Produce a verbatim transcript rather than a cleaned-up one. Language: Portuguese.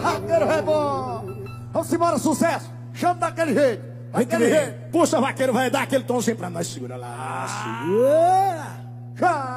vaqueiro é bom. Vamos embora, sucesso. Chama daquele jeito. Daquele jeito. Puxa, vaqueiro, vai dar aquele tomzinho pra nós. Segura lá, segura. Já.